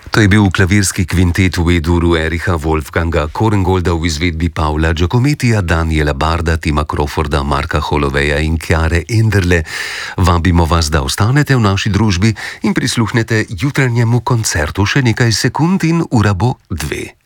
To je bil klavirski kvintet v E-duru Ericha Wolfganga Korengolda v izvedbi Pavla Giacomettija, Daniela Barda, Tima Crawforda, Marka Holoveja in Chiare Enderle. Vabimo vas, da ostanete v naši družbi in prisluhnete jutranjemu koncertu še nekaj sekund in ura bo 2.